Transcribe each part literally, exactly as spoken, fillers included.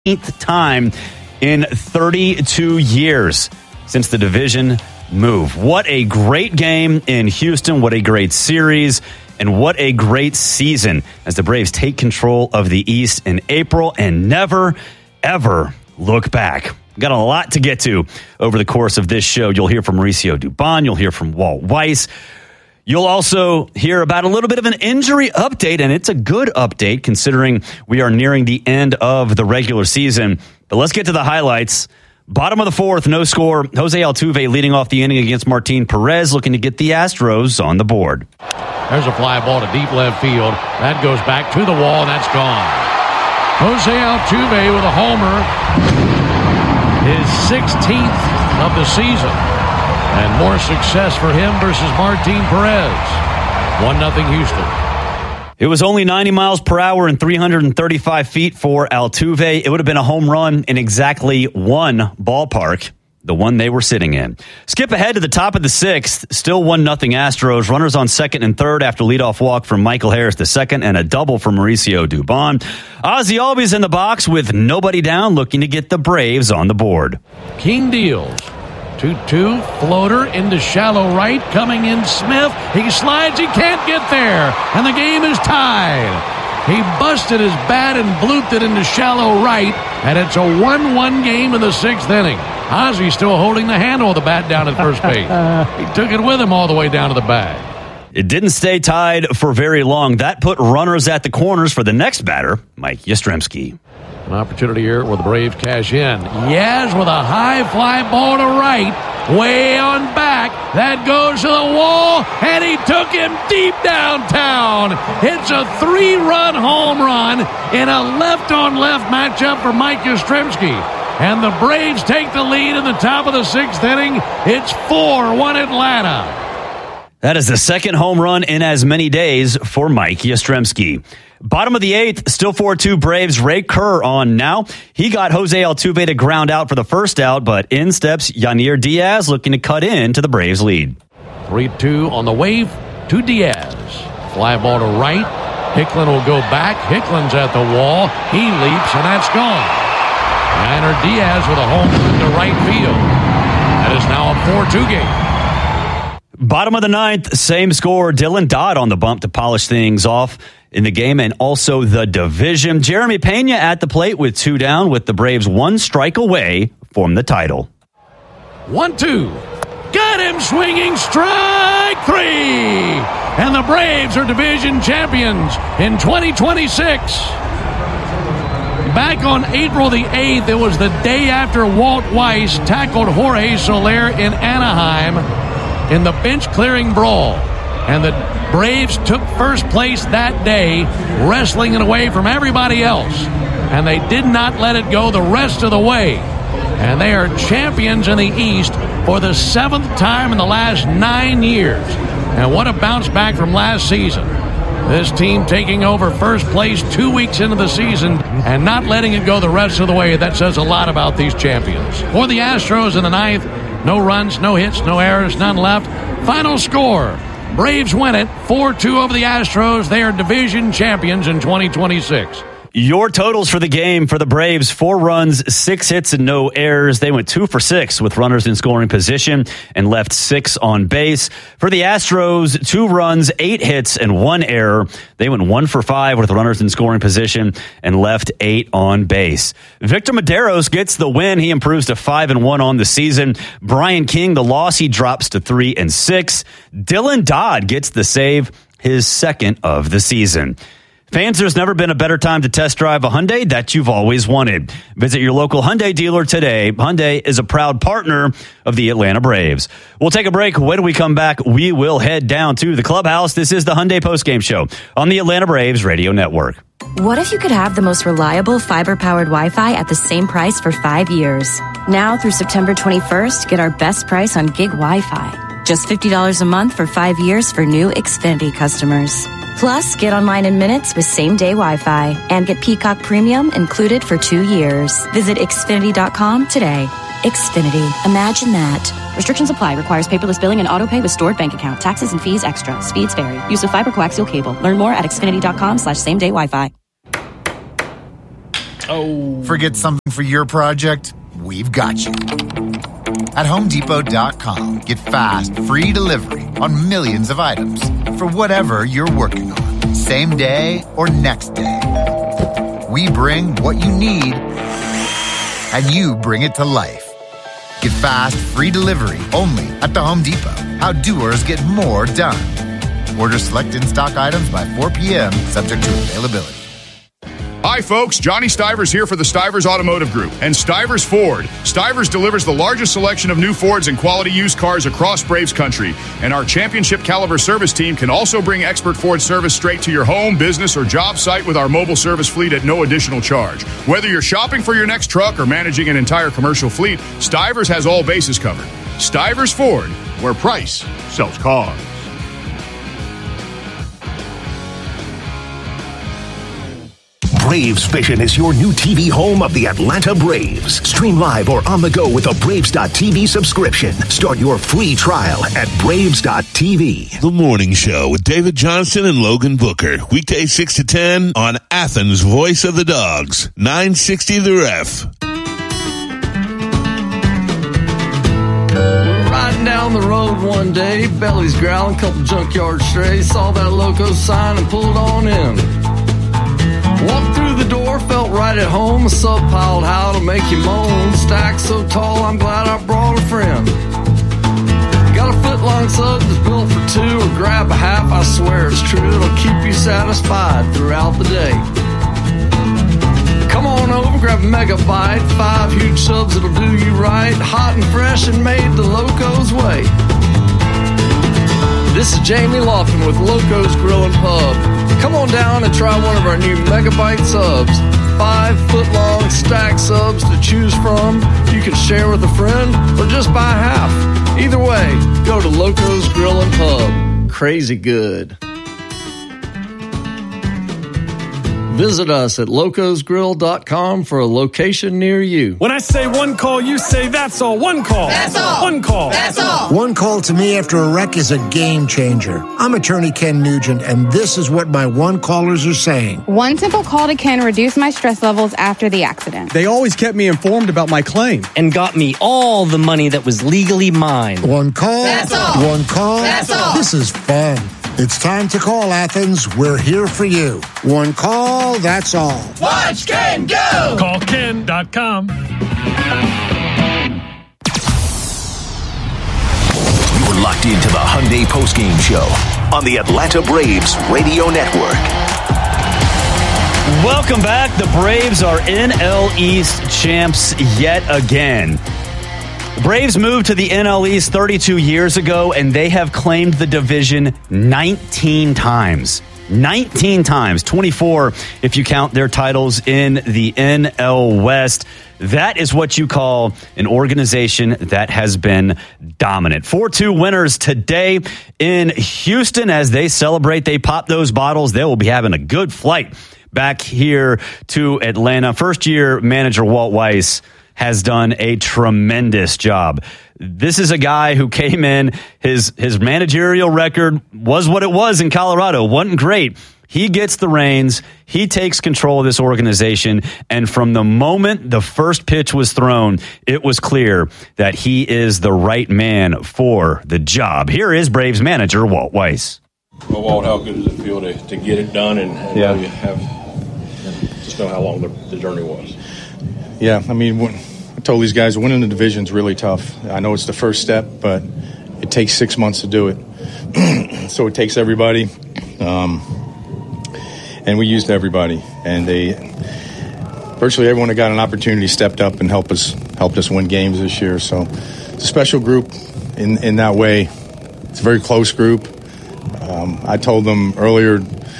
eighteenth time in thirty-two years since the division move. What a great game in Houston. What a great series. And what a great season as the Braves take control of the East in April and never, ever look back. Got a lot to get to over the course of this show. You'll hear from Mauricio Dubon. You'll hear from Walt Weiss. You'll also hear about a little bit of an injury update, and it's a good update considering we are nearing the end of the regular season. But let's get to the highlights. Bottom of the fourth, no score. Jose Altuve leading off the inning against Martin Perez, looking to get the Astros on the board. There's a fly ball to deep left field. That goes back to the wall, and that's gone. Jose Altuve with a homer. His sixteenth of the season. And more success for him versus Martin Perez. one nothing Houston. It was only ninety miles per hour and three hundred thirty-five feet for Altuve. It would have been a home run in exactly one ballpark, the one they were sitting in. Skip ahead to the top of the sixth. Still one nothing Astros. Runners on second and third after leadoff walk from Michael Harris the second and a double from Mauricio Dubon. Ozzie Albies in the box with nobody down, looking to get the Braves on the board. King deals. two two, floater into shallow right, coming in Smith. He slides, he can't get there, and the game is tied. He busted his bat and blooped it into shallow right, and it's a one one game in the sixth inning. Ozzie still holding the handle of the bat down at first base. He took it with him all the way down to the bag. It didn't stay tied for very long. That put runners at the corners for the next batter, Mike Yastrzemski. An opportunity here where the Braves cash in. Yaz with a high fly ball to right. Way on back. That goes to the wall, and he took him deep downtown. It's a three-run home run in a left-on-left matchup for Mike Yastrzemski. And the Braves take the lead in the top of the sixth inning. It's four one Atlanta. That is the second home run in as many days for Mike Yastrzemski. Bottom of the eighth, still four two Braves. Ray Kerr on now. He got Jose Altuve to ground out for the first out, but in steps Yanir Diaz looking to cut into the Braves lead. three two on the wave to Diaz. Fly ball to right. Hicklin will go back. Hicklin's at the wall. He leaps, and that's gone. Yanir Diaz with a home run to right field. That is now a four two game. Bottom of the ninth, same score. Dylan Dodd on the bump to polish things off in the game and also the division. Jeremy Pena at the plate with two down, with the Braves one strike away from the title. one two. Got him swinging. Strike three. And the Braves are division champions in twenty twenty-six. Back on April the eighth, it was the day after Walt Weiss tackled Jorge Soler in Anaheim in the bench-clearing brawl. And the Braves took first place that day, wrestling it away from everybody else. And they did not let it go the rest of the way. And they are champions in the East for the seventh time in the last nine years. And what a bounce back from last season. This team taking over first place two weeks into the season and not letting it go the rest of the way. That says a lot about these champions. For the Astros in the ninth, no runs, no hits, no errors, none left. Final score, Braves win it four two over the Astros. They are division champions in twenty twenty-six. Your totals for the game for the Braves: four runs, six hits, and no errors. They went two for six with runners in scoring position and left six on base. For the Astros, two runs, eight hits, and one error. They went one for five with runners in scoring position and left eight on base. Victor Mederos gets the win. He improves to five and one on the season. Brian King, the loss, he drops to three and six. Dylan Dodd gets the save, his second of the season. Fans, there's never been a better time to test drive a Hyundai that you've always wanted. Visit your local Hyundai dealer today. Hyundai is a proud partner of the Atlanta Braves. We'll take a break. When we come back, we will head down to the clubhouse. This is the Hyundai Postgame Show on the Atlanta Braves Radio Network. What if you could have the most reliable fiber-powered Wi-Fi at the same price for five years? Now through September twenty-first, get our best price on gig Wi-Fi. Just fifty dollars a month for five years for new Xfinity customers. Plus, get online in minutes with same-day Wi-Fi and get Peacock Premium included for two years. Visit Xfinity dot com today. Xfinity. Imagine that. Restrictions apply. Requires paperless billing and autopay with stored bank account. Taxes and fees extra. Speeds vary. Use of fiber coaxial cable. Learn more at Xfinity dot com slash same-day Wi-Fi. Oh. Forget something for your project? We've got you. At Home Depot dot com, get fast, free delivery on millions of items for whatever you're working on, same day or next day. We bring what you need, and you bring it to life. Get fast, free delivery only at the Home Depot. How doers get more done. Order select in-stock items by four p.m., subject to availability. Hi, folks. Johnny Stivers here for the Stivers Automotive Group and Stivers Ford. Stivers delivers the largest selection of new Fords and quality used cars across Braves country. And our championship caliber service team can also bring expert Ford service straight to your home, business, or job site with our mobile service fleet at no additional charge. Whether you're shopping for your next truck or managing an entire commercial fleet, Stivers has all bases covered. Stivers Ford, where price sells cars. Braves Vision is your new T V home of the Atlanta Braves. Stream live or on the go with a Braves dot T V subscription. Start your free trial at Braves dot T V. The Morning Show with David Johnson and Logan Booker. Weekdays six to ten on Athens' Voice of the Dogs. nine sixty The Ref. Riding down the road one day, belly's growling, couple junkyard strays, saw that loco sign and pulled on in. Walked through the door, felt right at home. A sub piled how to make you moan. Stack so tall, I'm glad I brought a friend. Got a foot-long sub that's built for two, or grab a half, I swear it's true. It'll keep you satisfied throughout the day. Come on over, grab a megabyte. Five huge subs that'll do you right. Hot and fresh and made the Loco's way. This is Jamie Lofton with Loco's Grill and Pub. Come on down and try one of our new Megabyte subs. Five foot long stack subs to choose from. You can share with a friend or just buy half. Either way, go to Loco's Grill and Pub. Crazy good. Visit us at locos grill dot com for a location near you. When I say one call, you say that's all. One call. That's all. One call. That's all. One call to me after a wreck is a game changer. I'm attorney Ken Nugent, and this is what my one callers are saying. One simple call to Ken reduced my stress levels after the accident. They always kept me informed about my claim. And got me all the money that was legally mine. One call. That's all. One call. That's all. This is fun. It's time to call, Athens. We're here for you. One call, that's all. Watch Ken go! Call ken dot com. You're locked into the Hyundai postgame show on the Atlanta Braves Radio Network. Welcome back. The Braves are N L East champs yet again. The Braves moved to the N L East thirty-two years ago, and they have claimed the division nineteen times. nineteen times. twenty-four if you count their titles in the N L West. That is what you call an organization that has been dominant. four two winners today in Houston as they celebrate. They pop those bottles. They will be having a good flight back here to Atlanta. First-year manager Walt Weiss has done a tremendous job. This is a guy who came in, his his managerial record was what it was in Colorado. Wasn't great. He gets the reins. He takes control of this organization. And from the moment the first pitch was thrown, it was clear that he is the right man for the job. Here is Braves manager Walt Weiss. Well, Walt, how good does it feel to, to get it done and, and yeah. know you have just know how long the, the journey was? Yeah, I mean, when, I told these guys winning the division is really tough. I know it's the first step, but it takes six months to do it. So it takes everybody, um, and we used everybody. And they, virtually everyone that got an opportunity stepped up and helped us helped us win games this year. So it's a special group in in that way. It's a very close group. Um, I told them earlier,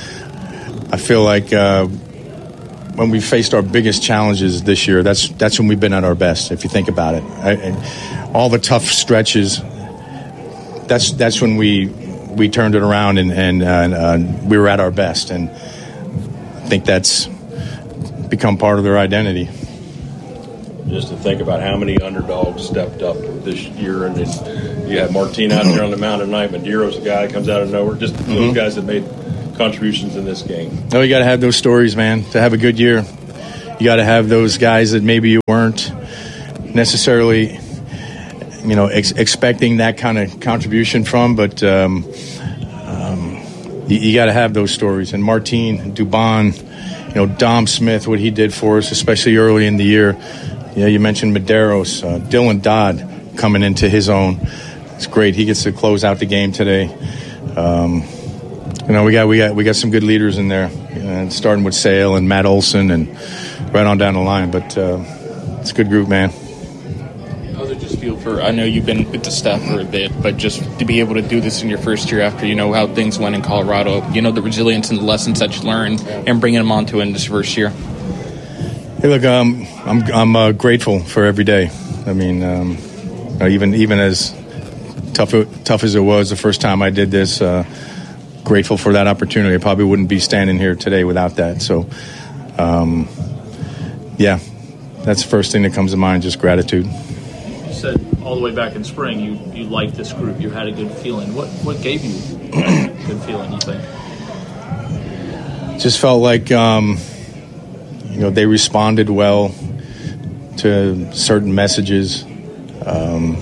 I feel like. Uh, When we faced our biggest challenges this year, that's that's when we've been at our best. If you think about it, I, and all the tough stretches, that's that's when we we turned it around and and uh, uh, we were at our best. And I think that's become part of their identity. Just to think about how many underdogs stepped up this year, and then you had Martin out there on the mound tonight. Madeiro's a guy that comes out of nowhere. Just mm-hmm. those guys that made contributions in this game. No, you got to have those stories, man, to have a good year. you got to have those guys that maybe you weren't necessarily, you know, ex- expecting that kind of contribution from, but um, um, you, you got to have those stories. And Martin, Dubon, you know, Dom Smith, what he did for us, especially early in the year. Yeah, you mentioned Medeiros, uh, Dylan Dodd coming into his own. It's great. He gets to close out the game today. Um, you know, we got we got we got some good leaders in there, you know, starting with Sale and Matt Olson and right on down the line. But uh, it's a good group, man. How does it just feel for? I know you've been with the staff for a bit, but just to be able to do this in your first year after you know how things went in Colorado, you know the resilience and the lessons that you learned, and bringing them onto in this first year. Hey, look, um, I'm I'm uh, grateful for every day. I mean, um, you know, even even as tough tough as it was the first time I did this, uh, grateful for that opportunity. I probably wouldn't be standing here today without that. So, um, yeah, that's the first thing that comes to mind. Just gratitude. You said all the way back in spring you you liked this group. You had a good feeling. What what gave you a good feeling? You think? Just felt like. Um, You know, they responded well to certain messages. Um,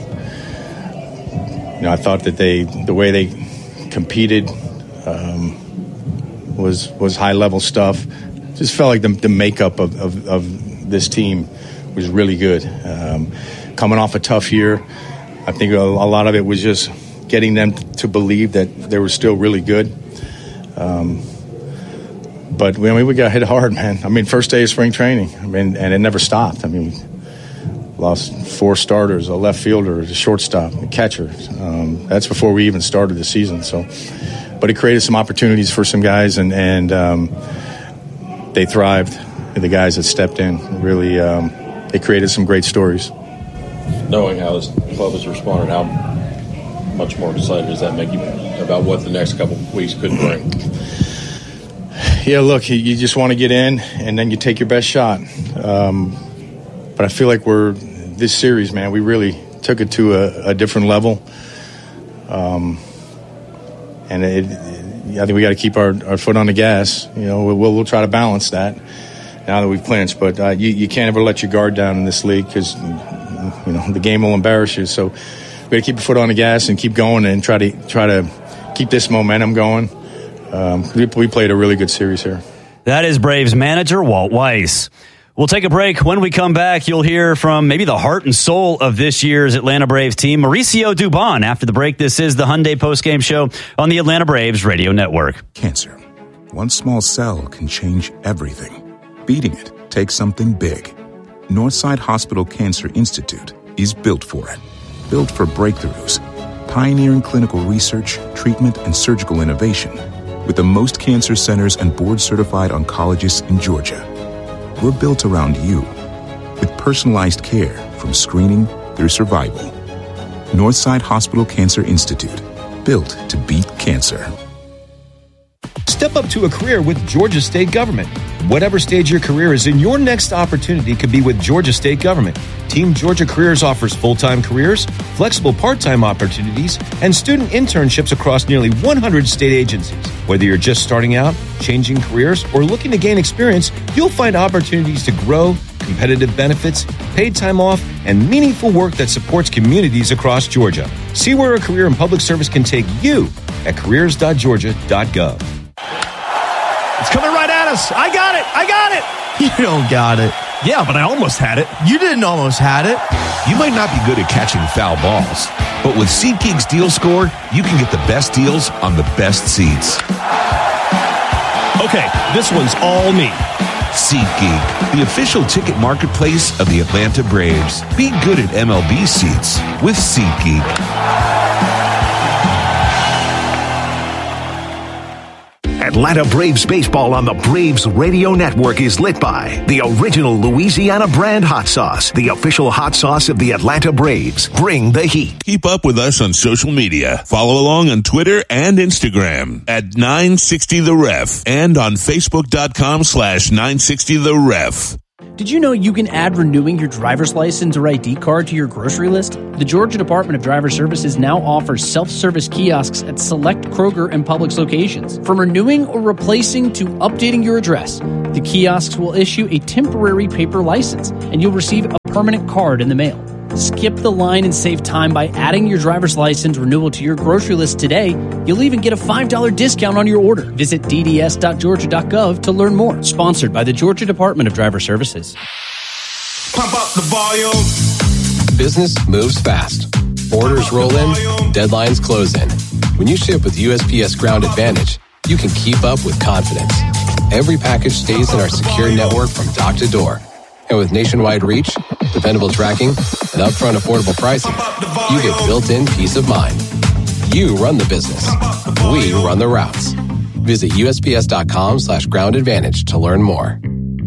you know, I thought that they, the way they competed, um, was was high level stuff. Just felt like the, the makeup of, of, of this team was really good. Um, coming off a tough year, I think a, a lot of it was just getting them to believe that they were still really good. Um, But I mean, we got hit hard, man. I mean, first day of spring training, I mean, and it never stopped. I mean, we lost four starters, a left fielder, a shortstop, a catcher. Um, that's before we even started the season. So, but it created some opportunities for some guys, and and um, they thrived. The guys that stepped in really, um, it created some great stories. Knowing how this club has responded, how much more excited does that make you about what the next couple of weeks could bring? Yeah, look, you just want to get in, and then you take your best shot. Um, but I feel like we're this series, man. We really took it to a, a different level, um, and it, I think we got to keep our, our foot on the gas. You know, we'll we'll try to balance that now that we've clinched. But uh, you you can't ever let your guard down in this league because you know the game will embarrass you. So we got to keep your foot on the gas and keep going and try to try to keep this momentum going. Um, we, we played a really good series here. That is Braves manager Walt Weiss. We'll take a break. When we come back, you'll hear from maybe the heart and soul of this year's Atlanta Braves team, Mauricio Dubon. After the break, this is the Hyundai postgame show on the Atlanta Braves radio network. Cancer. One small cell can change everything. Beating it takes something big. Northside Hospital Cancer Institute is built for it. Built for breakthroughs. Pioneering clinical research, treatment, and surgical innovation. With the most cancer centers and board-certified oncologists in Georgia. We're built around you, with personalized care from screening through survival. Northside Hospital Cancer Institute, built to beat cancer. Step up to a career with Georgia State Government. Whatever stage your career is in, your next opportunity could be with Georgia State Government. Team Georgia Careers offers full-time careers, flexible part-time opportunities, and student internships across nearly one hundred state agencies. Whether you're just starting out, changing careers, or looking to gain experience, you'll find opportunities to grow, competitive benefits, paid time off, and meaningful work that supports communities across Georgia. See where a career in public service can take you at careers dot georgia dot gov. It's coming right at us. I got it. I got it. You don't got it. Yeah, but I almost had it. You didn't almost had it. You might not be good at catching foul balls, but with SeatGeek's Deal Score, you can get the best deals on the best seats. Okay, this one's all me. SeatGeek, the official ticket marketplace of the Atlanta Braves. Be good at M L B seats with SeatGeek. Atlanta Braves baseball on the Braves Radio Network is lit by the original Louisiana brand hot sauce, the official hot sauce of the Atlanta Braves. Bring the heat. Keep up with us on social media. Follow along on Twitter and Instagram at nine sixty the ref and on Facebook.com slash 960the ref. Did you know you can add renewing your driver's license or I D card to your grocery list? The Georgia Department of Driver Services now offers self-service kiosks at select Kroger and Publix locations. From renewing or replacing to updating your address, the The kiosks will issue a temporary paper license, and you'll receive a permanent card in the mail. Skip the line and save time by adding your driver's license renewal to your grocery list today. You'll even get a five dollars discount on your order. Visit d d s dot georgia dot gov to learn more. Sponsored by the Georgia Department of Driver Services. Pump up the volume. Business moves fast. Orders roll in, deadlines close in. When you ship with U S P S Ground Advantage, you can keep up with confidence. Every package stays in our secure network from dock to door. And with nationwide reach, dependable tracking, and upfront affordable pricing, you get built-in peace of mind. You run the business. We run the routes. Visit U S P S dot com slash ground advantage to learn more.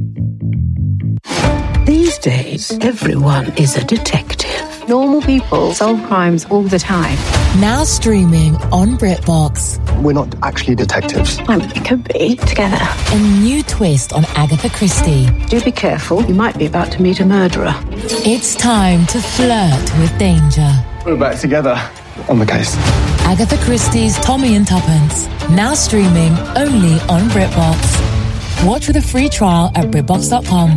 These days, everyone is a detective. Normal people solve crimes all the time. Now streaming on BritBox. We're not actually detectives. Um, it could be together. A new twist on Agatha Christie. Do be careful. You might be about to meet a murderer. It's time to flirt with danger. We're back together on the case. Agatha Christie's Tommy and Tuppence. Now streaming only on BritBox. Watch with a free trial at BritBox dot com.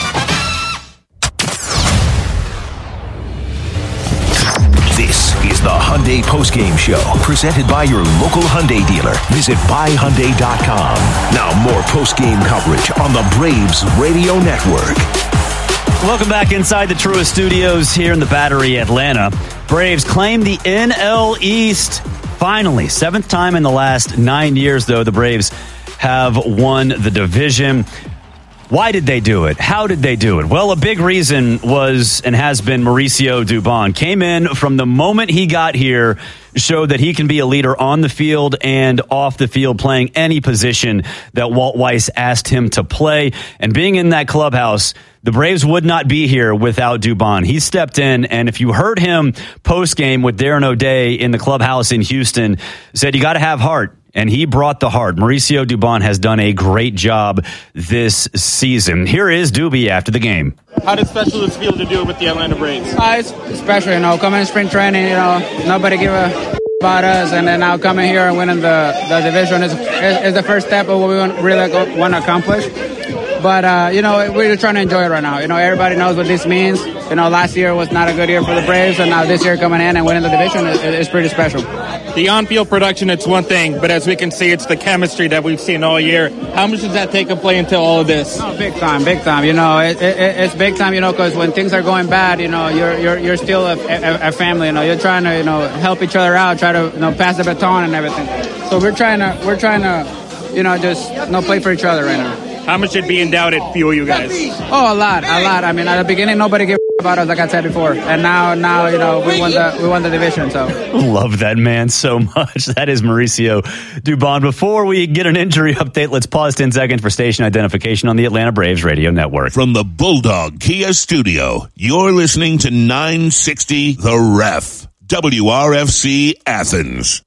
This is the Hyundai Postgame Show, presented by your local Hyundai dealer. Visit buy hyundai dot com. Now more postgame coverage on the Braves Radio Network. Welcome back inside the Truist Studios here in the Battery, Atlanta. Braves claim the N L East. Finally, seventh time in the last nine years, though, the Braves have won the division. Why did they do it? How did they do it? Well, a big reason was and has been Mauricio Dubon. Came in from the moment he got here, showed that he can be a leader on the field and off the field, playing any position that Walt Weiss asked him to play. And being in that clubhouse, the Braves would not be here without Dubon. He stepped in, and if you heard him post-game with Darren O'Day in the clubhouse in Houston, said you got to have heart. And he brought the heart. Mauricio Dubon has done a great job this season. Here is Doobie after the game. How did specialists feel to do it with the Atlanta Braves? Uh, it's special, you know, coming in spring training, you know, nobody give a about us, and then now coming here and winning the, the division is, is, is the first step of what we want, really want to accomplish. But, uh, you know, we're just trying to enjoy it right now. You know, everybody knows what this means. You know, last year was not a good year for the Braves, and now this year coming in and winning the division is, is pretty special. The on-field production, it's one thing, but as we can see, it's the chemistry that we've seen all year. How much does that take to play into all of this? Oh, big time, big time. You know, it, it, it's big time, you know, because when things are going bad, you know, you're you're you're still a, a, a family. You know, you're trying to, you know, help each other out, try to, you know, pass the baton and everything. So we're trying to, we're trying to, you know, just, you know, play for each other right now. How much did being doubted fuel you guys? Oh, a lot, a lot. I mean, at the beginning, nobody gave about us, like I said before, and now, now, you know, we won the we won the division. So love that man so much. That is Mauricio Dubon. Before we get an injury update, let's pause ten seconds for station identification on the Atlanta Braves Radio Network. From the Bulldog Kia Studio, you're listening to nine sixty The Ref, W R F C Athens.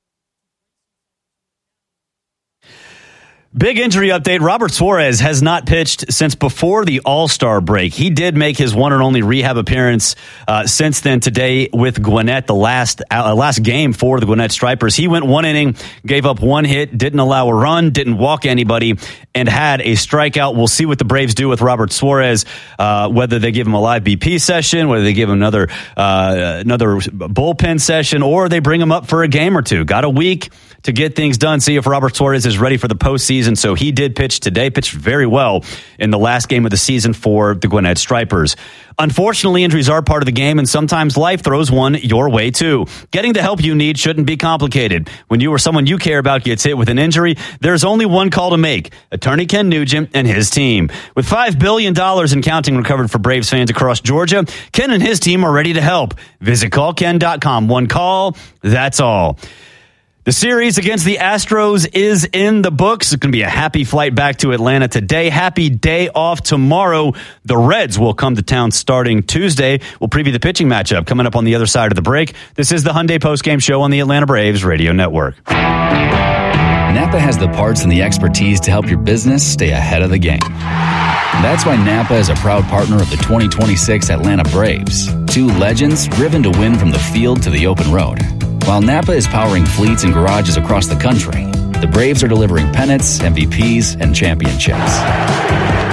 Big injury update. Robert Suarez has not pitched since before the All-Star break. He did make his one and only rehab appearance uh, since then today with Gwinnett, the last uh, last game for the Gwinnett Stripers. He went one inning, gave up one hit, didn't allow a run, didn't walk anybody, and had a strikeout. We'll see what the Braves do with Robert Suarez, uh, whether they give him a live B P session, whether they give him another uh, another bullpen session, or they bring him up for a game or two. Got a week to get things done, see if Robert Suarez is ready for the postseason. So he did pitch today, pitched very well in the last game of the season for the Gwinnett Stripers. Unfortunately, injuries are part of the game, and sometimes life throws one your way too. Getting the help you need shouldn't be complicated. When you or someone you care about gets hit with an injury, there's only one call to make. Attorney Ken Nugent and his team. With five billion dollars in counting recovered for Braves fans across Georgia, Ken and his team are ready to help. Visit call ken dot com. One call, that's all. The series against the Astros is in the books. It's going to be a happy flight back to Atlanta today. Happy day off tomorrow. The Reds will come to town starting Tuesday. We'll preview the pitching matchup coming up on the other side of the break. This is the Hyundai Postgame Show on the Atlanta Braves Radio Network. Napa has the parts and the expertise to help your business stay ahead of the game. That's why Napa is a proud partner of the twenty twenty-six Atlanta Braves. Two legends driven to win from the field to the open road. While Napa is powering fleets and garages across the country, the Braves are delivering pennants, M V Ps, and championships.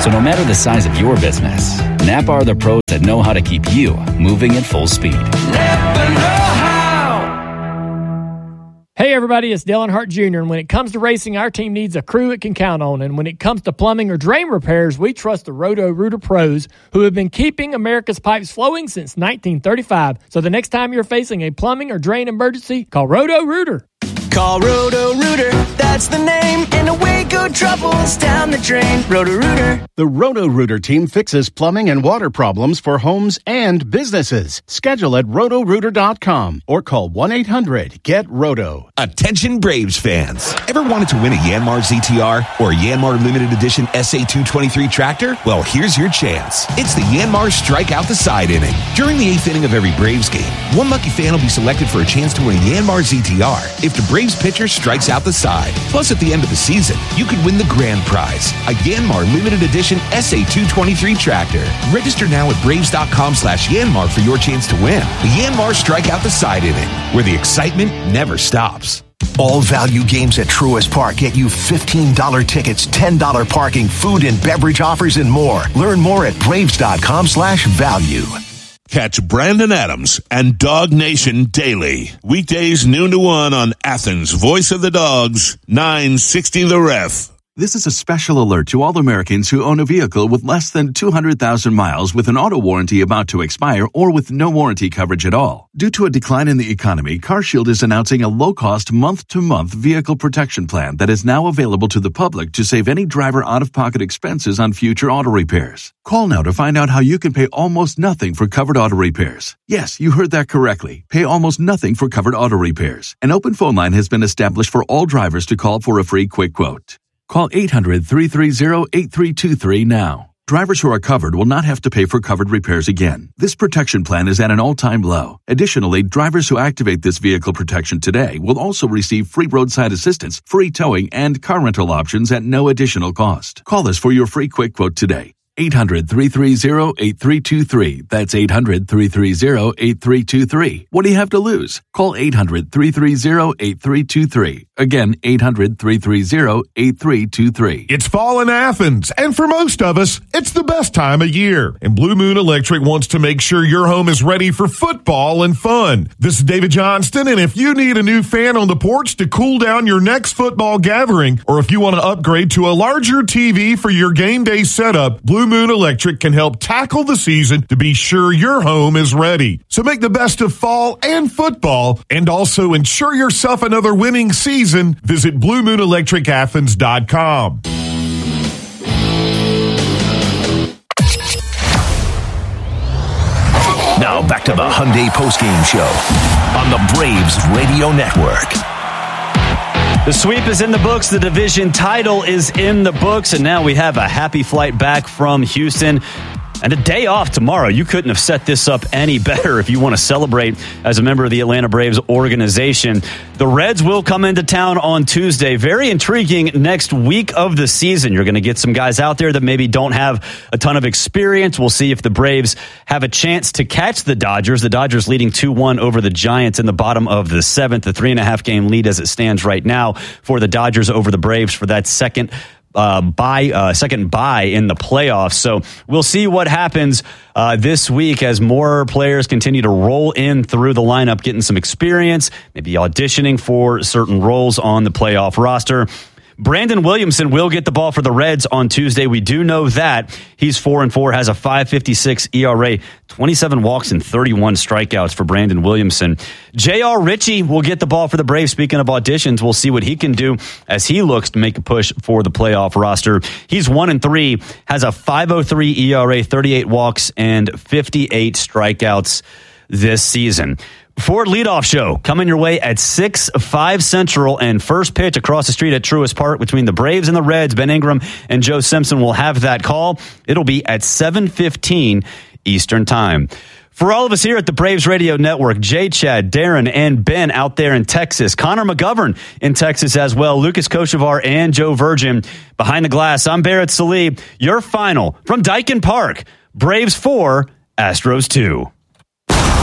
So no matter the size of your business, Napa are the pros that know how to keep you moving at full speed. Hey everybody, it's Dale Earnhardt Junior And when it comes to racing, our team needs a crew it can count on. And when it comes to plumbing or drain repairs, we trust the Roto-Rooter pros who have been keeping America's pipes flowing since nineteen thirty-five. So the next time you're facing a plumbing or drain emergency, call Roto-Rooter. Call Roto-Rooter, that's the name, and away go troubles down the drain. Roto-Rooter. The Roto-Rooter team fixes plumbing and water problems for homes and businesses. Schedule at roto rooter dot com or call one eight hundred get roto. Attention Braves fans. Ever wanted to win a Yanmar Z T R or a Yanmar Limited Edition S A two twenty-three tractor? Well, here's your chance. It's the Yanmar Strike Out the Side inning. During the eighth inning of every Braves game, one lucky fan will be selected for a chance to win a Yanmar Z T R if the Braves pitcher strikes out the side. Plus, at the end of the season, you could win the grand prize, a Yanmar Limited Edition S A two twenty-three tractor. Register now at braves.com slash Yanmar for your chance to win. The Yanmar Strike Out the Side inning, where the excitement never stops. All value games at Truist Park get you fifteen dollars tickets, ten dollars parking, food and beverage offers, and more. Learn more at braves.com slash value. Catch Brandon Adams and Dog Nation daily. Weekdays noon to one on Athens' Voice of the Dogs, nine sixty The Ref. This is a special alert to all Americans who own a vehicle with less than two hundred thousand miles with an auto warranty about to expire or with no warranty coverage at all. Due to a decline in the economy, CarShield is announcing a low-cost month-to-month vehicle protection plan that is now available to the public to save any driver out-of-pocket expenses on future auto repairs. Call now to find out how you can pay almost nothing for covered auto repairs. Yes, you heard that correctly. Pay almost nothing for covered auto repairs. An open phone line has been established for all drivers to call for a free quick quote. Call eight hundred, three three zero, eight three two three now. Drivers who are covered will not have to pay for covered repairs again. This protection plan is at an all-time low. Additionally, drivers who activate this vehicle protection today will also receive free roadside assistance, free towing, and car rental options at no additional cost. Call us for your free quick quote today. eight hundred, three three zero, eight three two three. That's eight hundred, three three zero, eight three two three. What do you have to lose? Call eight hundred, three three zero, eight three two three. Again, eight hundred, three three zero, eight three two three. It's fall in Athens, and for most of us, it's the best time of year. And Blue Moon Electric wants to make sure your home is ready for football and fun. This is David Johnston, and if you need a new fan on the porch to cool down your next football gathering, or if you want to upgrade to a larger T V for your game day setup, Blue Moon Electric can help tackle the season to be sure your home is ready. So make the best of fall and football, and also ensure yourself another winning season. Visit blue moon electric athens dot com. Now back to the Hyundai postgame show on the Braves Radio Network. The sweep is in the books. The division title is in the books. And now we have a happy flight back from Houston and a day off tomorrow. You couldn't have set this up any better if you want to celebrate as a member of the Atlanta Braves organization. The Reds will come into town on Tuesday. Very intriguing next week of the season. You're going to get some guys out there that maybe don't have a ton of experience. We'll see if the Braves have a chance to catch the Dodgers. The Dodgers leading two one over the Giants in the bottom of the seventh. The three and a half game lead as it stands right now for the Dodgers over the Braves for that second Uh, bye, uh, second bye in the playoffs. So we'll see what happens uh, this week as more players continue to roll in through the lineup, getting some experience, maybe auditioning for certain roles on the playoff roster. Brandon Williamson will get the ball for the Reds on Tuesday. We do know that. He's four and four, has a five fifty-six E R A, twenty-seven walks and thirty-one strikeouts for Brandon Williamson. J R. Ritchie will get the ball for the Braves. Speaking of auditions, we'll see what he can do as he looks to make a push for the playoff roster. He's one and three, has a five oh three E R A, thirty-eight walks and fifty-eight strikeouts this season. Ford Leadoff Show coming your way at six five Central, and first pitch across the street at Truist Park between the Braves and the Reds. Ben Ingram and Joe Simpson will have that call. It'll be at seven fifteen Eastern Time. For all of us here at the Braves Radio Network, Jay, Chad, Darren, and Ben out there in Texas, Connor McGovern in Texas as well, Lucas Kochevar and Joe Virgin behind the glass. I'm Barrett Sallee. Your final from Daikin Park, Braves four, Astros two.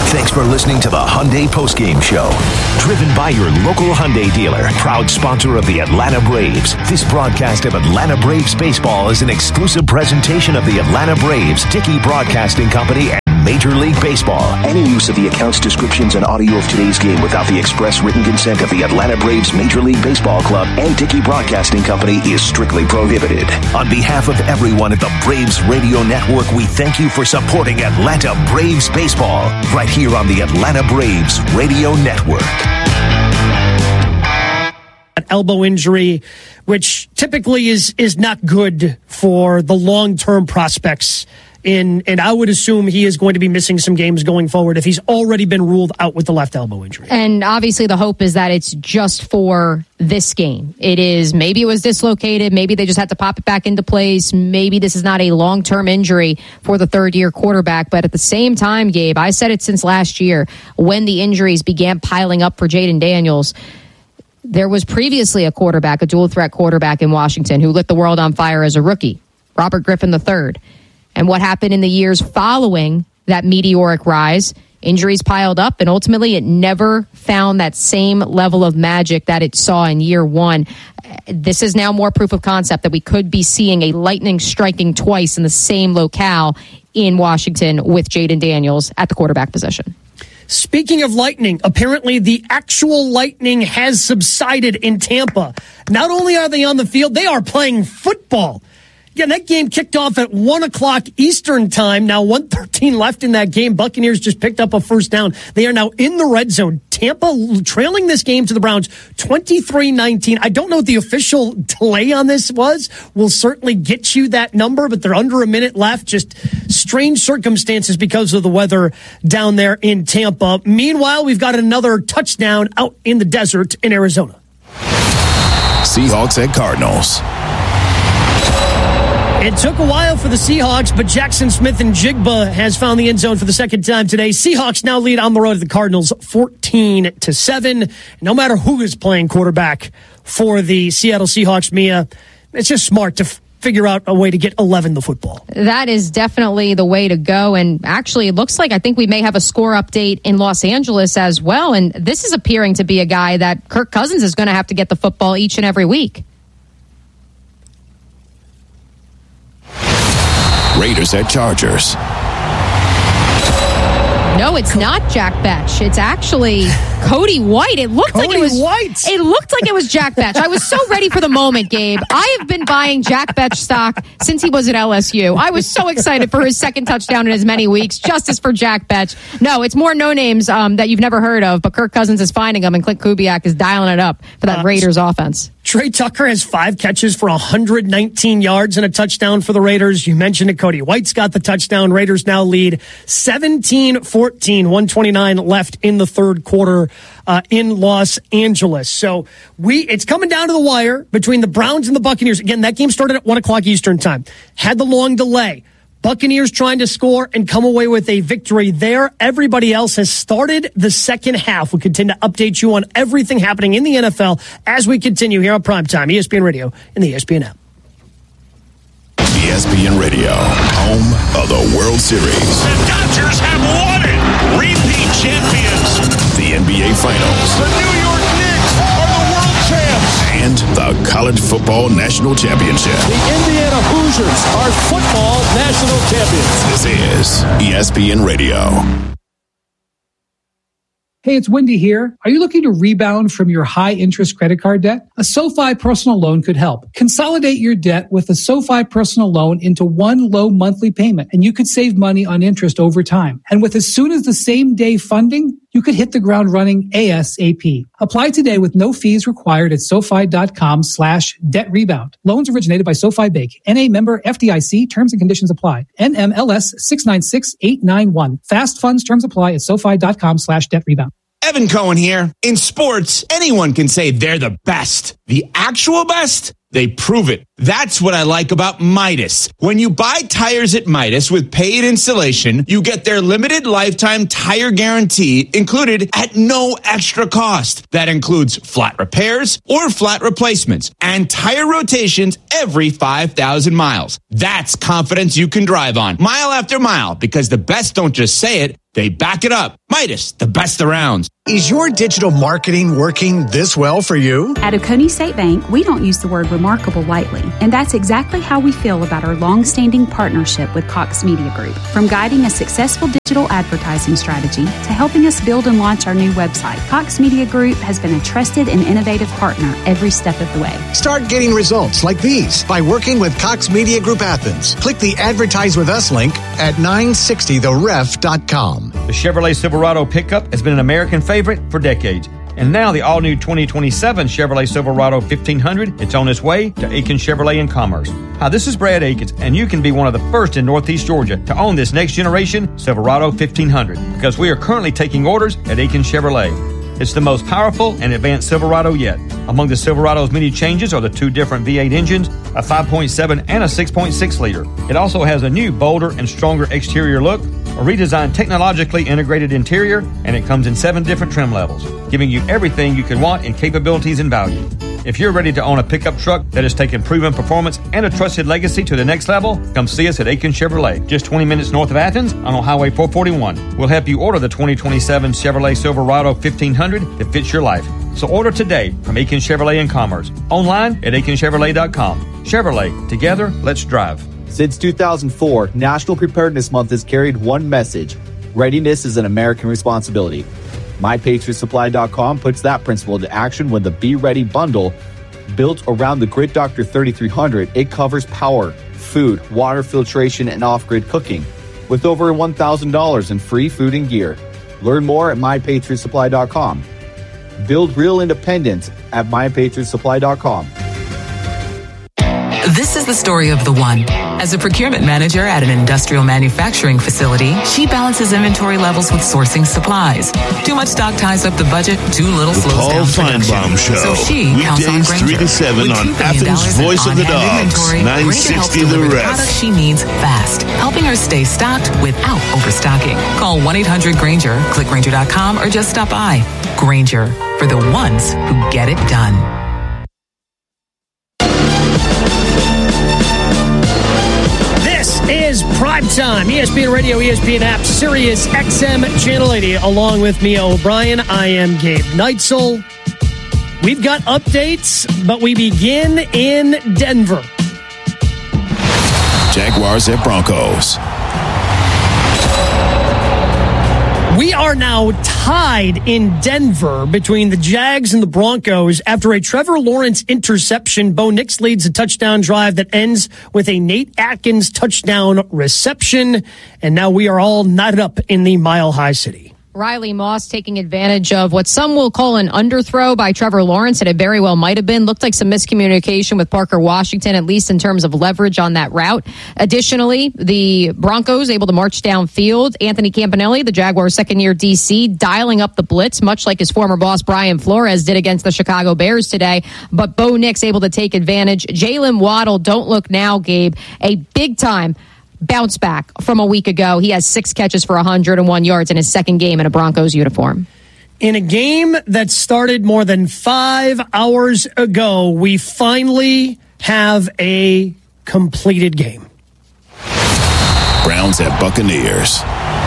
Thanks for listening to the Hyundai Postgame Show. Driven by your local Hyundai dealer, proud sponsor of the Atlanta Braves. This broadcast of Atlanta Braves baseball is an exclusive presentation of the Atlanta Braves, Dickey Broadcasting Company, and Major League Baseball. Any use of the accounts, descriptions, and audio of today's game without the express written consent of the Atlanta Braves Major League Baseball Club and Dickey Broadcasting Company is strictly prohibited. On behalf of everyone at the Braves Radio Network, we thank you for supporting Atlanta Braves baseball right here on the Atlanta Braves Radio Network. An elbow injury, which typically is is not good for the long-term prospects. In, and I would assume he is going to be missing some games going forward if he's already been ruled out with the left elbow injury. And obviously the hope is that it's just for this game. It is, maybe it was dislocated, maybe they just had to pop it back into place, maybe this is not a long-term injury for the third-year quarterback, but at the same time, Gabe, I said it since last year, when the injuries began piling up for Jayden Daniels, there was previously a quarterback, a dual-threat quarterback in Washington who lit the world on fire as a rookie, Robert Griffin the third. And what happened in the years following that meteoric rise, injuries piled up, and ultimately it never found that same level of magic that it saw in year one. This is now more proof of concept that we could be seeing a lightning striking twice in the same locale in Washington with Jayden Daniels at the quarterback position. Speaking of lightning, apparently the actual lightning has subsided in Tampa. Not only are they on the field, they are playing football. Yeah, that game kicked off at one o'clock Eastern time. Now one thirteen left in that game. Buccaneers just picked up a first down. They are now in the red zone. Tampa trailing this game to the Browns twenty-three nineteen. I don't know what the official delay on this was. We'll certainly get you that number, but they're under a minute left. Just strange circumstances because of the weather down there in Tampa. Meanwhile, we've got another touchdown out in the desert in Arizona. Seahawks at Cardinals. It took a while for the Seahawks, but Jackson Smith and Jigba has found the end zone for the second time today. Seahawks now lead on the road at the Cardinals fourteen to seven. No matter who is playing quarterback for the Seattle Seahawks, Mia, it's just smart to f- figure out a way to get eleven the football. That is definitely the way to go. And actually, it looks like I think we may have a score update in Los Angeles as well. And this is appearing to be a guy that Kirk Cousins is going to have to get the football each and every week. Raiders at Chargers. No, it's not Jack Betch. It's actually Cody White. It looked Cody like it was White. It looked like it was Jack Betch. I was so ready for the moment, Gabe. I have been buying Jack Betch stock since he was at L S U. I was so excited for his second touchdown in as many weeks. Justice for Jack Betch. No, it's more no names um, that you've never heard of, but Kirk Cousins is finding them, and Clint Kubiak is dialing it up for that uh, Raiders offense. Trey Tucker has five catches for one hundred nineteen yards and a touchdown for the Raiders. You mentioned it. Cody White's got the touchdown. Raiders now lead seventeen fourteen, one twenty-nine left in the third quarter uh, in Los Angeles. So we it's coming down to the wire between the Browns and the Buccaneers. Again, that game started at one o'clock Eastern time. Had the long delay. Buccaneers trying to score and come away with a victory there. Everybody else has started the second half. We continue to update you on everything happening in the N F L as we continue here on Primetime, E S P N Radio and the E S P N app. E S P N Radio, home of the World Series. The Dodgers have won it! Repeat champions! The N B A Finals. The New York Knicks are the world champs! And the College Football National Championship. The Indiana Hoosiers are football national champions. This is E S P N Radio. Hey, it's Wendy here. Are you looking to rebound from your high-interest credit card debt? A SoFi personal loan could help. Consolidate your debt with a SoFi personal loan into one low monthly payment, and you could save money on interest over time. And with as soon as the same day funding, you could hit the ground running ASAP. Apply today with no fees required at SoFi.com slash debt rebound. Loans originated by SoFi Bank. N A member F D I C. Terms and conditions apply. N M L S six nine six eight nine one. Fast funds terms apply at SoFi.com slash debt rebound. Evan Cohen here. In sports, anyone can say they're the best. The actual best? they prove it. That's what I like about Midas. When you buy tires at Midas with paid installation, you get their limited lifetime tire guarantee included at no extra cost. That includes flat repairs or flat replacements and tire rotations every five thousand miles. That's confidence you can drive on mile after mile, because the best don't just say it, they back it up. Midas, the best around. Is your digital marketing working this well for you? At Oconee State Bank, we don't use the word remarkable lightly, and that's exactly how we feel about our long-standing partnership with Cox Media Group. From guiding a successful digital advertising strategy to helping us build and launch our new website, Cox Media Group has been a trusted and innovative partner every step of the way. Start getting results like these by working with Cox Media Group Athens. Click the Advertise With Us link at nine sixty the ref dot com. The Chevrolet Silverado pickup has been an American favorite for decades. And now the all-new twenty twenty-seven Chevrolet Silverado fifteen hundred, it's on its way to Aiken Chevrolet in Commerce. Hi, this is Brad Aikens, and you can be one of the first in Northeast Georgia to own this next-generation Silverado fifteen hundred, because we are currently taking orders at Aiken Chevrolet. It's the most powerful and advanced Silverado yet. Among the Silverado's many changes are the two different V eight engines, a five point seven and a six point six liter. It also has a new, bolder, and stronger exterior look, a redesigned technologically integrated interior, and it comes in seven different trim levels, giving you everything you could want in capabilities and value. If you're ready to own a pickup truck that has taken proven performance and a trusted legacy to the next level, come see us at Aiken Chevrolet, just twenty minutes north of Athens on Highway four forty-one. We'll help you order the twenty twenty-seven Chevrolet Silverado fifteen hundred that fits your life. So order today from Aiken Chevrolet in Commerce, online at aiken chevrolet dot com. Chevrolet, together, let's drive. Since two thousand four, National Preparedness Month has carried one message: readiness is an American responsibility. my patriot supply dot com puts that principle into action with the Be Ready bundle. Built around the Grid Doctor thirty-three hundred, it covers power, food, water filtration, and off-grid cooking, with over one thousand dollars in free food and gear. Learn more at my patriot supply dot com. Build real independence at my patriot supply dot com. This is the story of the one. As a procurement manager at an industrial manufacturing facility, she balances inventory levels with sourcing supplies. Too much stock ties up the budget, too little the slows Paul down production. Feinbaum Show. So she counts on Weekdays Grainger. three to seven With on two billion Athens' dollars Voice in of the on-hand Dogs, inventory, nine Grainger helps sixty The deliver the Ref. products she needs fast, helping her stay stocked without overstocking. Call one eight hundred Grainger, click Grainger dot com, or just stop by. Grainger, for the ones who get it done. Is Prime Time, E S P N Radio, E S P N App, Sirius X M Channel eighty. Along with Mia O'Brien, I am Gabe Neitzel. We've got updates, but we begin in Denver. Jaguars at Broncos. We are now tied in Denver between the Jags and the Broncos after a Trevor Lawrence interception. Bo Nix leads a touchdown drive that ends with a Nate Atkins touchdown reception. And now we are all knotted up in the Mile High City. Riley Moss taking advantage of what some will call an underthrow by Trevor Lawrence, and it very well might have been. Looked like some miscommunication with Parker Washington, at least in terms of leverage on that route. Additionally, the Broncos able to march downfield. Anthony Campanelli, the Jaguars' second-year D C, dialing up the blitz, much like his former boss Brian Flores did against the Chicago Bears today. But Bo Nix able to take advantage. Jalen Waddle, don't look now, Gabe, a big-time bounce back from a week ago. He has six catches for one hundred one yards in his second game in a Broncos uniform. In a game that started more than five hours ago, we finally have a completed game. Browns at Buccaneers.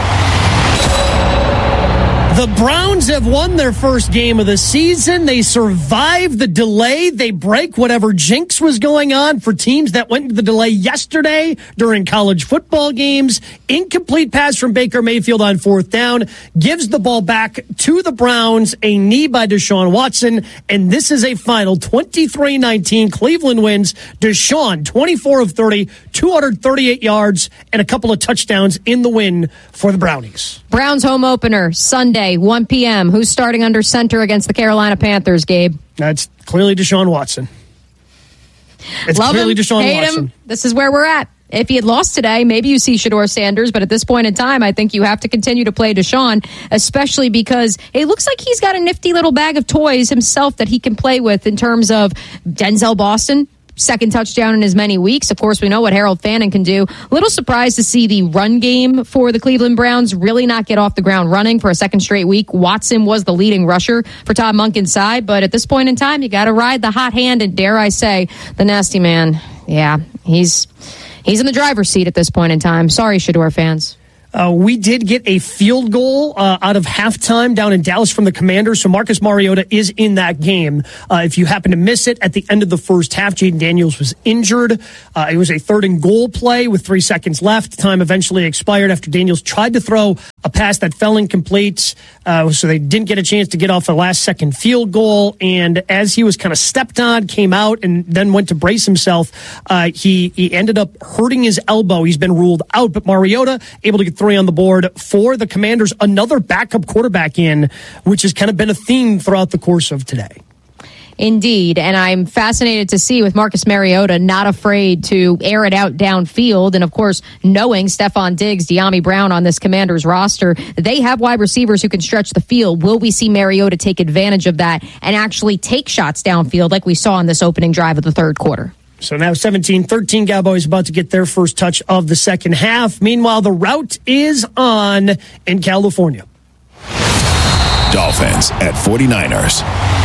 The Browns have won their first game of the season. They survived the delay. They break whatever jinx was going on for teams that went into the delay yesterday during college football games. Incomplete pass from Baker Mayfield on fourth down gives the ball back to the Browns. A knee by Deshaun Watson. And this is a final twenty-three nineteen. Cleveland wins. Deshaun, twenty-four of thirty, two hundred thirty-eight yards, and a couple of touchdowns in the win for the Brownies. Browns home opener Sunday, one p.m. Who's starting under center against the Carolina Panthers, Gabe? That's clearly Deshaun Watson. It's Love clearly him, Deshaun hate Watson. Him. This is where we're at. If he had lost today, maybe you see Shedeur Sanders, but at this point in time, I think you have to continue to play Deshaun, especially because it looks like he's got a nifty little bag of toys himself that he can play with in terms of Denzel Boston, second touchdown in as many weeks. Of course, we know what Harold Fannin can do. A little surprised to see the run game for the Cleveland Browns really not get off the ground running for a second straight week. Watson was the leading rusher for Todd Monken's side, but at this point in time, you got to ride the hot hand, and dare I say, the nasty man. Yeah, he's he's in the driver's seat at this point in time. Sorry, Shedeur fans. Uh, we did get a field goal uh, out of halftime down in Dallas from the Commanders, so Marcus Mariota is in that game. Uh, if you happen to miss it, at the end of the first half, Jaden Daniels was injured. Uh, it was a third and goal play with three seconds left. Time eventually expired after Daniels tried to throw a pass that fell incomplete, uh, so they didn't get a chance to get off a last-second field goal. And as he was kind of stepped on, came out, and then went to brace himself, uh, he, he ended up hurting his elbow. He's been ruled out, but Mariota able to get three on the board for the Commanders. Another backup quarterback in, which has kind of been a theme throughout the course of today. Indeed, and I'm fascinated to see with Marcus Mariota not afraid to air it out downfield, and of course knowing Stephon Diggs, De'Ami Brown on this Commanders roster, they have wide receivers who can stretch the field. Will we see Mariota take advantage of that and actually take shots downfield like we saw in this opening drive of the third quarter? So now seventeen thirteen, Cowboys about to get their first touch of the second half. Meanwhile, the route is on in California. Dolphins at 49ers.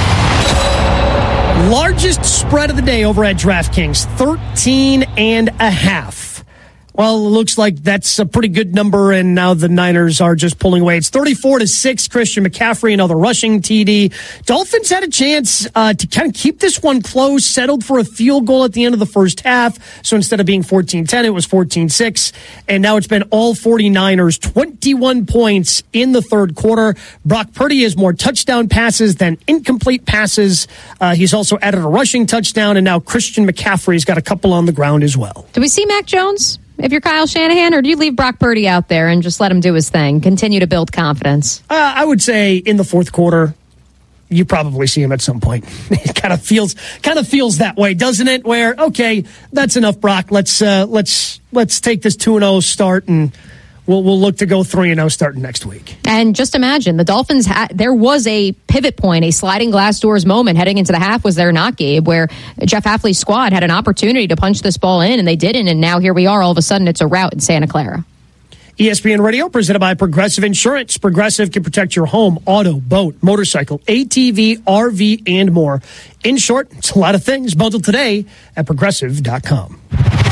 Largest spread of the day over at DraftKings, thirteen and a half. Well, it looks like that's a pretty good number, and now the Niners are just pulling away. It's thirty-four to six. Christian McCaffrey, another rushing T D. Dolphins had a chance uh, to kind of keep this one close, settled for a field goal at the end of the first half. So instead of being fourteen ten, it was fourteen six. And now it's been all 49ers, twenty-one points in the third quarter. Brock Purdy has more touchdown passes than incomplete passes. Uh, he's also added a rushing touchdown, and now Christian McCaffrey's got a couple on the ground as well. Do we see Mac Jones if you're Kyle Shanahan, or do you leave Brock Purdy out there and just let him do his thing, continue to build confidence? Uh, I would say in the fourth quarter, you probably see him at some point. It kind of feels kind of feels that way, doesn't it? Where, okay, that's enough, Brock. Let's uh, let's let's take this two and oh start, and we'll we'll look to go three and oh starting next week. And just imagine the Dolphins had, there was a pivot point, a sliding glass doors moment heading into the half, was there not, Gabe, where Jeff Hafley's squad had an opportunity to punch this ball in, and they didn't, and now here we are, all of a sudden it's a rout in Santa Clara. E S P N Radio, presented by Progressive Insurance. Progressive can protect your home, auto, boat, motorcycle, A T V, R V, and more. In short, it's a lot of things. Bundle today at progressive dot com.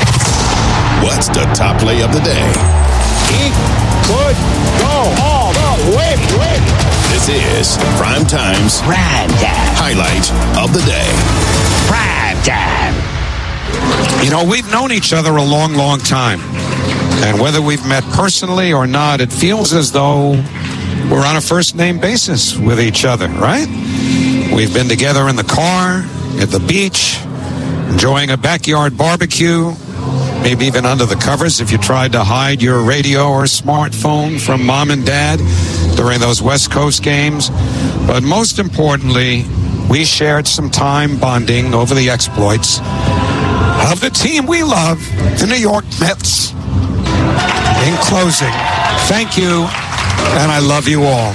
What's the top play of the day? He could go all the way, way. This is Prime Time's Prime Time. Highlight of the day. Prime Time. You know, we've known each other a long, long time. And whether we've met personally or not, it feels as though we're on a first-name basis with each other, right? We've been together in the car, at the beach, enjoying a backyard barbecue, maybe even under the covers if you tried to hide your radio or smartphone from mom and dad during those West Coast games. But most importantly, we shared some time bonding over the exploits of the team we love, the New York Mets. In closing, thank you, and I love you all.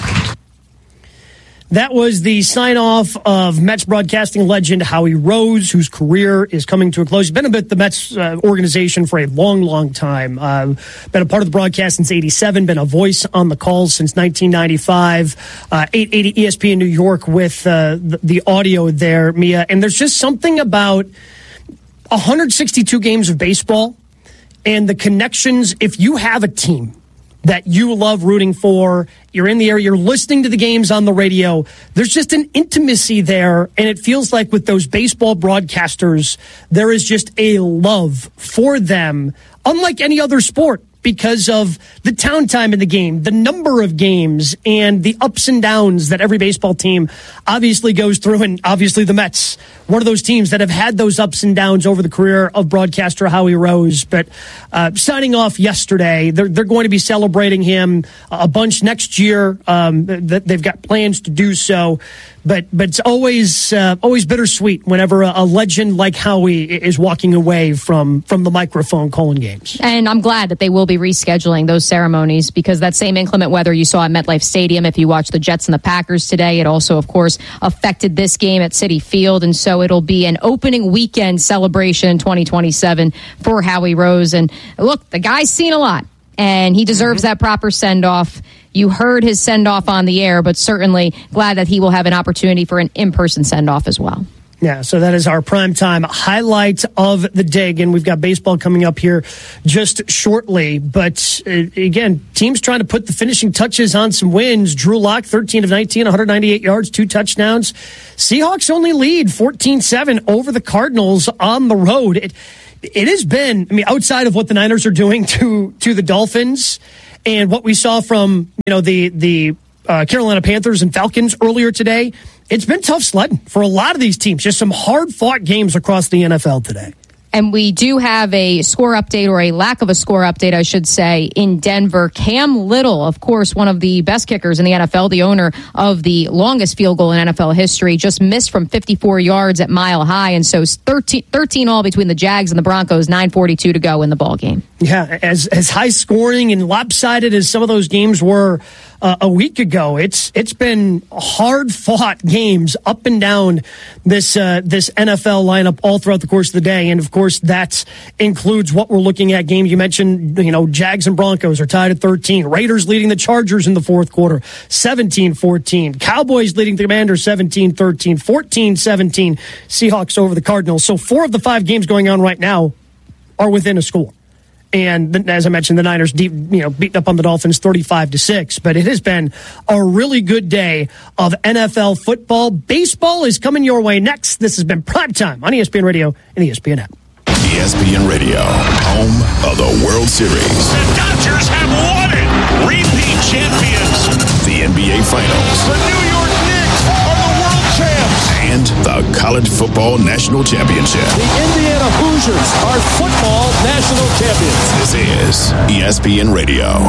That was the sign-off of Mets broadcasting legend Howie Rose, whose career is coming to a close. He's been with the Mets uh, organization for a long, long time. Uh, been a part of the broadcast since eighty-seven, been a voice on the calls since nineteen ninety-five. Uh, eight eighty E S P N New York with uh, the, the audio there, Mia. And there's just something about one hundred sixty-two games of baseball and the connections. If you have a team that you love rooting for, you're in the area, you're listening to the games on the radio, there's just an intimacy there, and it feels like with those baseball broadcasters, there is just a love for them, unlike any other sport, because of the town time in the game, the number of games, and the ups and downs that every baseball team obviously goes through. And obviously the Mets, one of those teams that have had those ups and downs over the career of broadcaster Howie Rose. But uh, signing off yesterday, they're, they're going to be celebrating him a bunch next year. Um, that they've got plans to do so. But but it's always uh, always bittersweet whenever a, a legend like Howie is walking away from, from the microphone calling games. And I'm glad that they will be be rescheduling those ceremonies because that same inclement weather you saw at MetLife Stadium, if you watch the Jets and the Packers today, it also, of course, affected this game at Citi Field. And so it'll be an opening weekend celebration in twenty twenty-seven for Howie Rose. And look, the guy's seen a lot, and he deserves mm-hmm. that proper send-off. You heard his send-off on the air, but certainly glad that he will have an opportunity for an in-person send-off as well. Yeah, so that is our primetime highlight of the day. Again, we've got baseball coming up here just shortly. But, uh, again, teams trying to put the finishing touches on some wins. Drew Lock, thirteen of nineteen, one hundred ninety-eight yards, two touchdowns. Seahawks only lead fourteen seven over the Cardinals on the road. It, it has been, I mean, outside of what the Niners are doing to, to the Dolphins and what we saw from, you know, the, the uh, Carolina Panthers and Falcons earlier today, it's been tough sledding for a lot of these teams. Just some hard-fought games across the N F L today. And we do have a score update, or a lack of a score update, I should say, in Denver. Cam Little, of course, one of the best kickers in the N F L, the owner of the longest field goal in N F L history, just missed from fifty-four yards at Mile High. And so thirteen, thirteen all between the Jags and the Broncos, nine forty-two to go in the ball game. Yeah, as as high scoring and lopsided as some of those games were uh, a week ago, it's it's been hard fought games up and down this uh, this N F L lineup all throughout the course of the day, and of course that includes what we're looking at. Games you mentioned, you know, Jags and Broncos are tied at thirteen. Raiders leading the Chargers in the fourth quarter, seventeen fourteen. Cowboys leading the Commanders, seventeen thirteen. fourteen seventeen. Seahawks over the Cardinals. So four of the five games going on right now are within a score. And as I mentioned, the Niners deep, you know, beating up on the Dolphins thirty-five to six. But it has been a really good day of N F L football. Baseball is coming your way next. This has been Primetime on E S P N Radio and E S P N app. E S P N Radio, home of the World Series. The Dodgers have won it. Repeat champions. The N B A Finals. The New York Knicks are the world champs. And the College Football National Championship. The Indiana Hoosiers are football national champions. This is E S P N Radio.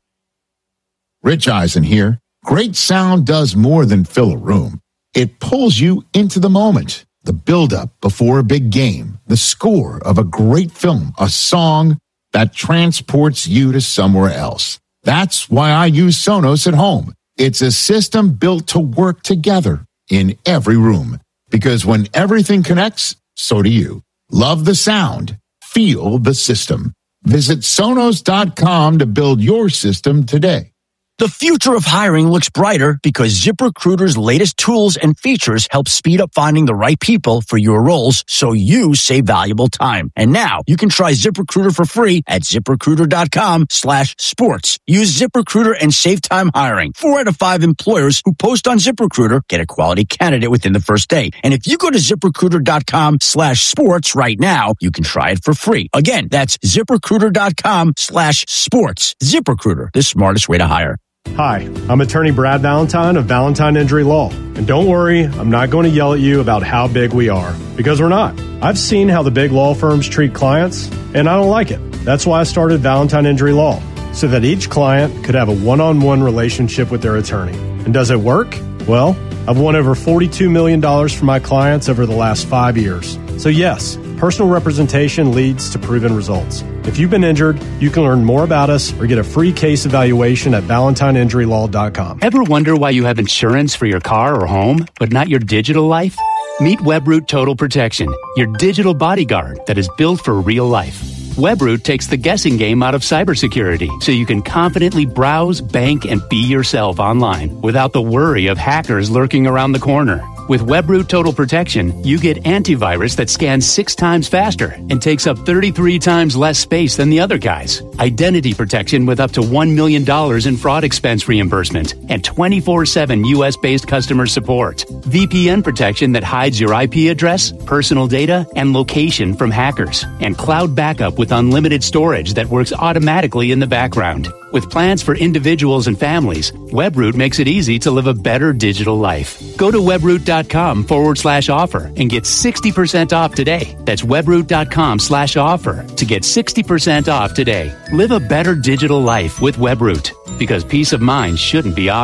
Rich Eisen here. Great sound does more than fill a room. It pulls you into the moment. The build-up before a big game, the score of a great film, a song that transports you to somewhere else. That's why I use Sonos at home. It's a system built to work together in every room. Because when everything connects, so do you. Love the sound. Feel the system. Visit Sonos dot com to build your system today. The future of hiring looks brighter because ZipRecruiter's latest tools and features help speed up finding the right people for your roles so you save valuable time. And now you can try ZipRecruiter for free at ZipRecruiter.com slash sports. Use ZipRecruiter and save time hiring. Four out of five employers who post on ZipRecruiter get a quality candidate within the first day. And if you go to ZipRecruiter.com slash sports right now, you can try it for free. Again, that's ZipRecruiter.com slash sports. ZipRecruiter, the smartest way to hire. Hi, I'm attorney Brad Valentine of Valentine Injury Law. And don't worry, I'm not going to yell at you about how big we are, because we're not. I've seen how the big law firms treat clients, and I don't like it. That's why I started Valentine Injury Law, so that each client could have a one-on-one relationship with their attorney. And does it work? Well, I've won over forty-two million dollars for my clients over the last five years. So yes, personal representation leads to proven results. If you've been injured, you can learn more about us or get a free case evaluation at valentine injury law dot com. Ever wonder why you have insurance for your car or home, but not your digital life? Meet WebRoot Total Protection, your digital bodyguard that is built for real life. WebRoot takes the guessing game out of cybersecurity so you can confidently browse, bank, and be yourself online without the worry of hackers lurking around the corner. With WebRoot Total Protection, you get antivirus that scans six times faster and takes up thirty-three times less space than the other guys. Identity protection with up to one million dollars in fraud expense reimbursement and twenty-four seven U S-based customer support. V P N protection that hides your I P address, personal data, and location from hackers. And cloud backup with unlimited storage that works automatically in the background. With plans for individuals and families, WebRoot makes it easy to live a better digital life. Go to webroot.com forward slash offer and get sixty percent off today. That's webroot.com slash offer to get sixty percent off today. Live a better digital life with WebRoot, because peace of mind shouldn't be optional.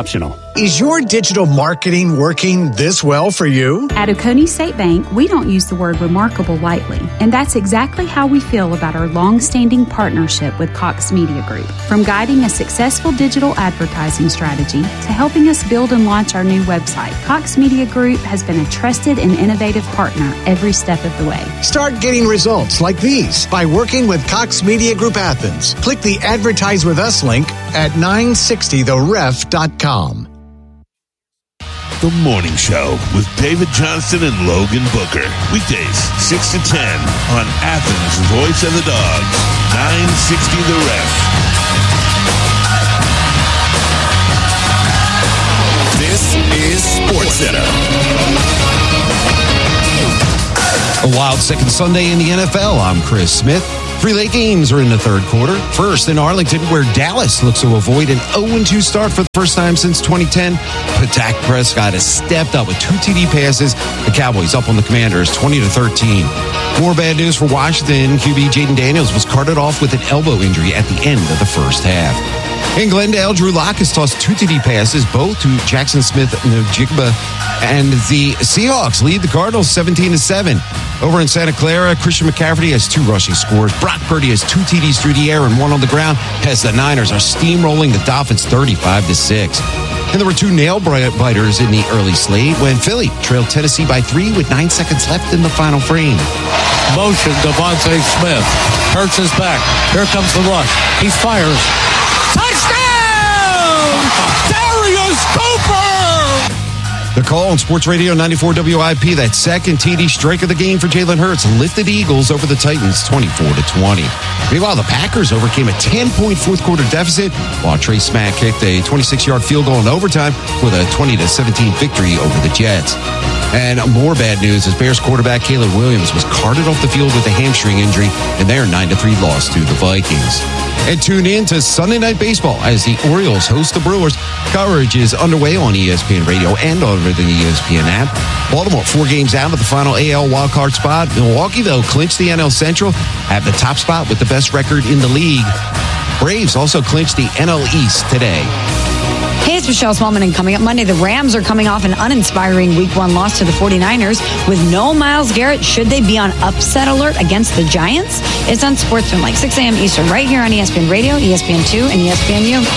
Is your digital marketing working this well for you? At Oconee State Bank, we don't use the word remarkable lightly, and that's exactly how we feel about our long-standing partnership with Cox Media Group. From guiding a successful digital advertising strategy to helping us build and launch our new website, Cox Media Group has been a trusted and innovative partner every step of the way. Start getting results like these by working with Cox Media Group Athens. Click the Advertise with Us link at nine sixty the ref dot com. The Morning Show with David Johnston and Logan Booker. Weekdays, six to ten on Athens' Voice of the Dogs, nine sixty The Ref. This is SportsCenter. A wild second Sunday in the N F L. I'm Chris Smith. Three late games are in the third quarter. First in Arlington, where Dallas looks to avoid an oh and two start for the first time since twenty ten. But Dak Prescott has stepped up with two T D passes. The Cowboys up on the Commanders twenty to thirteen. More bad news for Washington. Q B Jaden Daniels was carted off with an elbow injury at the end of the first half. In Glendale, Drew Lock has tossed two T D passes, both to Jackson Smith-Njigba, and the Seahawks lead the Cardinals seventeen to seven. Over in Santa Clara, Christian McCaffrey has two rushing scores. Brock Purdy has two T Ds through the air and one on the ground, as the Niners are steamrolling the Dolphins thirty-five to six. And there were two nail biters in the early slate when Philly trailed Tennessee by three with nine seconds left in the final frame. Motion, Devontae Smith. Hurts his back. Here comes the rush. He fires. Touchdown! Darius Cooper! The call on Sports Radio ninety-four W I P, that second T D strike of the game for Jalen Hurts, lifted the Eagles over the Titans twenty-four to twenty. Meanwhile, the Packers overcame a ten-point fourth-quarter deficit, while Trey Smack kicked a twenty-six-yard field goal in overtime with a twenty to seventeen victory over the Jets. And more bad news as Bears quarterback Caleb Williams was carted off the field with a hamstring injury in their nine to three loss to the Vikings. And tune in to Sunday Night Baseball as the Orioles host the Brewers. Coverage is underway on E S P N Radio and over the E S P N app. Baltimore, four games out of the final A L wildcard spot. Milwaukee, though, clinched the N L Central, have the top spot with the best record in the league. Braves also clinched the N L East today. Hey, it's Michelle Smallman, and coming up Monday, the Rams are coming off an uninspiring week one loss to the forty-niners. With no Myles Garrett, should they be on upset alert against the Giants? It's on Sportsman, like six a.m. Eastern, right here on E S P N Radio, E S P N two, and E S P N U.